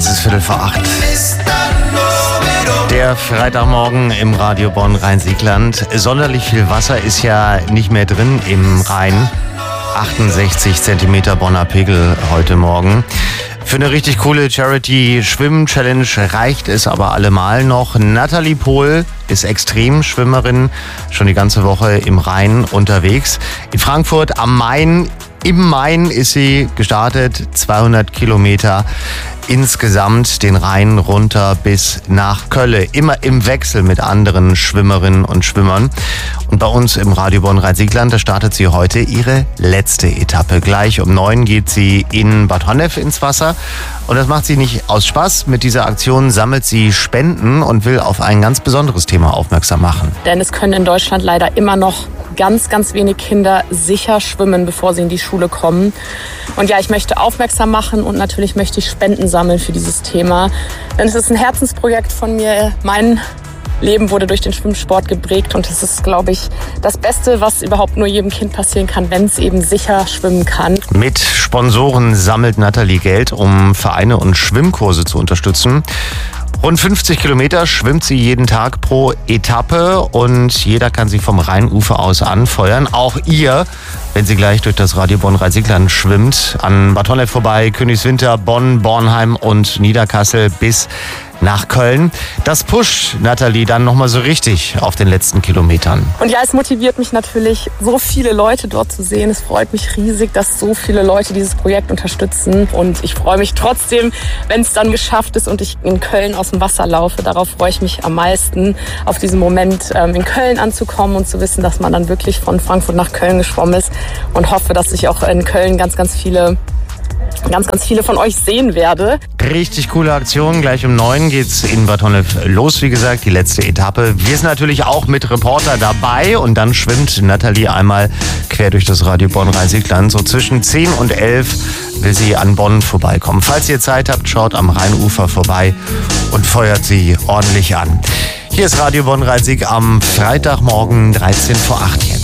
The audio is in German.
Es ist 7:45. Der Freitagmorgen im Radio Bonn-Rhein-Sieg-Land. Sonderlich viel Wasser ist ja nicht mehr drin im Rhein. 68 Zentimeter Bonner Pegel heute Morgen. Für eine richtig coole Charity-Schwimm-Challenge reicht es aber allemal noch. Nathalie Pohl ist Extremschwimmerin, schon die ganze Woche im Rhein unterwegs. In Frankfurt am Main. Im Main ist sie gestartet, 200 Kilometer insgesamt den Rhein runter bis nach Kölle. Immer im Wechsel mit anderen Schwimmerinnen und Schwimmern. Und bei uns im Radio Bonn-Rhein-Sieg-Land, da startet sie heute ihre letzte Etappe. Gleich um 9 geht sie in Bad Honnef ins Wasser. Und das macht sie nicht aus Spaß. Mit dieser Aktion sammelt sie Spenden und will auf ein ganz besonderes Thema aufmerksam machen. Denn es können in Deutschland leider immer noch ganz, ganz wenig Kinder sicher schwimmen, bevor sie in die Schule kommen. Und ja, ich möchte aufmerksam machen und natürlich möchte ich Spenden sammeln für dieses Thema. Denn es ist ein Herzensprojekt von mir. Mein Leben wurde durch den Schwimmsport geprägt und es ist, glaube ich, das Beste, was überhaupt nur jedem Kind passieren kann, wenn es eben sicher schwimmen kann. Mit Sponsoren sammelt Nathalie Geld, um Vereine und Schwimmkurse zu unterstützen. Rund 50 Kilometer schwimmt sie jeden Tag pro Etappe und jeder kann sie vom Rheinufer aus anfeuern. Auch ihr, wenn sie gleich durch das Radio Bonn-Rhein-Sieg-Land schwimmt, an Bad Honnef vorbei, Königswinter, Bonn, Bornheim und Niederkassel bis nach Köln. Das pusht Nathalie dann nochmal so richtig auf den letzten Kilometern. Und ja, es motiviert mich natürlich, so viele Leute dort zu sehen. Es freut mich riesig, dass so viele Leute dieses Projekt unterstützen. Und ich freue mich trotzdem, wenn es dann geschafft ist und ich in Köln aus dem Wasser laufe. Darauf freue ich mich am meisten, auf diesen Moment in Köln anzukommen und zu wissen, dass man dann wirklich von Frankfurt nach Köln geschwommen ist. Und hoffe, dass ich auch in Köln ganz viele von euch sehen werde. Richtig coole Aktion. Gleich um 9 geht's in Bad Honnef los, wie gesagt, die letzte Etappe. Wir sind natürlich auch mit Reporter dabei und dann schwimmt Nathalie einmal quer durch das Radio Bonn-Rhein-Sieg-Land. So zwischen 10 und 11 will sie an Bonn vorbeikommen. Falls ihr Zeit habt, schaut am Rheinufer vorbei und feuert sie ordentlich an. Hier ist Radio Bonn-Rhein-Sieg am Freitagmorgen 7:13 jetzt.